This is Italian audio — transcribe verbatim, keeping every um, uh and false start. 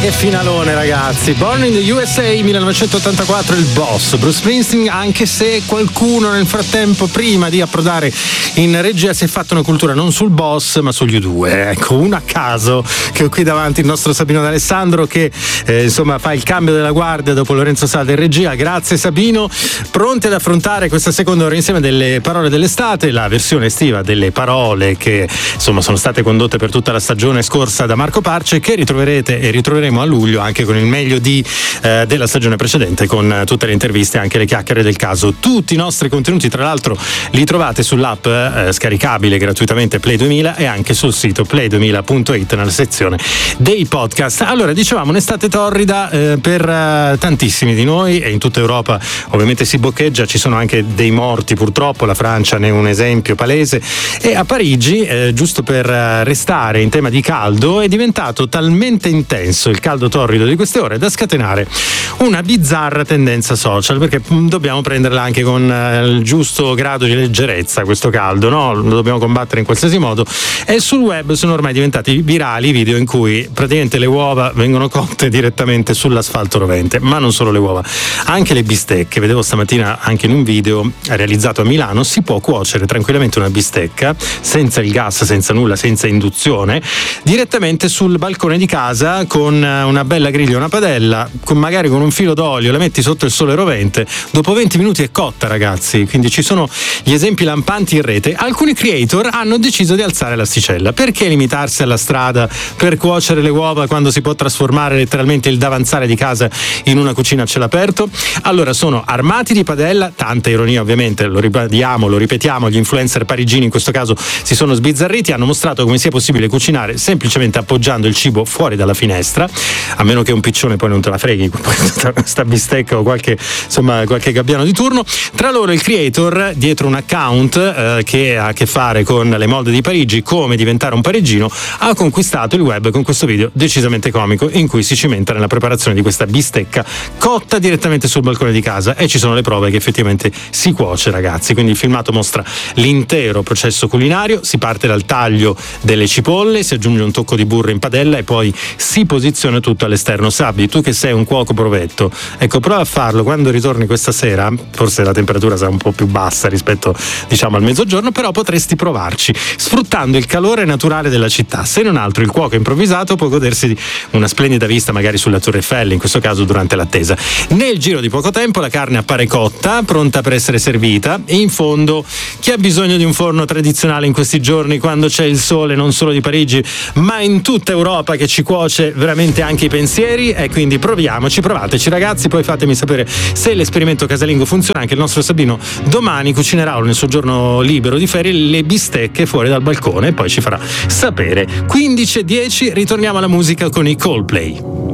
che finalone, ragazzi. Born in the U S A millenovecentottantaquattro, il boss Bruce Springsteen, anche se qualcuno nel frattempo, prima di approdare in regia, si è fatto una cultura non sul boss ma sugli U due. Ecco, uno a caso, che ho qui davanti, il nostro Sabino D'Alessandro, che eh, insomma fa il cambio della guardia dopo Lorenzo Salda in regia. Grazie Sabino. Pronti ad affrontare questa seconda ora insieme delle parole dell'estate, la versione estiva delle parole che insomma sono state condotte per tutta la stagione scorsa da Marco Parce, che ritroverete e ritroveremo a luglio anche con il meglio di eh, della stagione precedente, con eh, tutte le interviste e anche le chiacchiere del caso. Tutti i nostri contenuti tra l'altro li trovate sull'app eh, scaricabile gratuitamente Play duemila e anche sul sito play duemila punto it nella sezione dei podcast. Allora, dicevamo un'estate torrida eh, per eh, tantissimi di noi, e in tutta Europa ovviamente si boccheggia, ci sono anche dei morti purtroppo, la Francia ne è un esempio palese, e a Parigi eh, giusto per eh, restare in tema di caldo, è diventato talmente intenso il caldo torrido di queste ore da scatenare una bizzarra tendenza social, perché dobbiamo prenderla anche con eh, il giusto grado di leggerezza questo caldo, no? Lo dobbiamo combattere in qualsiasi modo, e sul web sono ormai diventati virali video in cui praticamente le uova vengono cotte direttamente sull'asfalto rovente, ma non solo le uova, anche le bistecche. Vedevo stamattina anche in un video realizzato a Milano, si può cuocere tranquillamente una bistecca senza il gas, senza nulla, senza induzione, direttamente sul balcone di casa con una bella griglia, una padella, con magari con un filo d'olio, la metti sotto il sole rovente, dopo venti minuti è cotta, ragazzi. Quindi ci sono gli esempi lampanti in rete. Alcuni creator hanno deciso di alzare l'asticella. Perché limitarsi alla strada per cuocere le uova quando si può trasformare letteralmente il davanzale di casa in una cucina a cielo aperto? Allora, sono armati di padella, tanta ironia ovviamente, lo ribadiamo, lo ripetiamo, gli influencer parigini in questo caso si sono sbizzarriti, hanno mostrato come sia possibile cucinare semplicemente appoggiando il cibo fuori dalla finestra, a meno che un piccione poi non te la freghi sta bistecca o qualche insomma qualche gabbiano di turno. Tra loro il creator dietro un account eh, che ha a che fare con le mode di Parigi, come diventare un parigino, ha conquistato il web con questo video decisamente comico in cui si cimenta nella preparazione di questa bistecca cotta direttamente sul balcone di casa, e ci sono le prove che effettivamente si cuoce, ragazzi. Quindi il filmato mostra l'intero processo culinario, si parte dal taglio delle cipolle, si aggiunge un tocco di burro in padella e poi si posiziona tutto all'esterno. Sabbi, tu che sei un cuoco provetto, ecco, prova a farlo quando ritorni questa sera, forse la temperatura sarà un po' più bassa rispetto diciamo al mezzogiorno, però potresti provarci sfruttando il calore naturale della città. Se non altro il cuoco improvvisato può godersi di una splendida vista magari sulla Torre Eiffel, in questo caso durante l'attesa. Nel giro di poco tempo la carne appare cotta, pronta per essere servita, e in fondo chi ha bisogno di un forno tradizionale in questi giorni, quando c'è il sole non solo di Parigi ma in tutta Europa che ci cuoce veramente anche i pensieri? E quindi proviamoci, provateci ragazzi, poi fatemi sapere se l'esperimento casalingo funziona. Anche il nostro Sabino domani cucinerà nel suo giorno libero di ferie le bistecche fuori dal balcone e poi ci farà sapere. quindici e dieci, ritorniamo alla musica con i Coldplay.